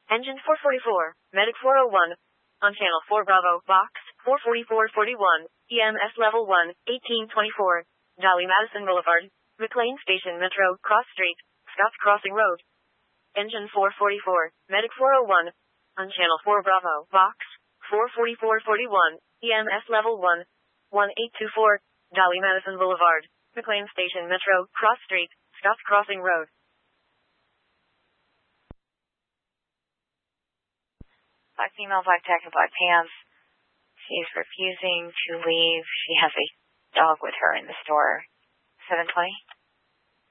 Engine 444, Medic 401. On Channel 4 Bravo, Box 44441, EMS Level 1, 1824. Dolly Madison Boulevard, McLean Station Metro, Cross Street, Scotts Crossing Road. Engine 444, Medic 401. On Channel 4 Bravo, Box 44441, EMS Level 1, 1824. Dolly Madison Boulevard, McLean Station Metro, Cross Street, Scotts Crossing Road. 5 female, 5 tech, and 5 pants. She's refusing to leave. She has a dog with her in the store. 720.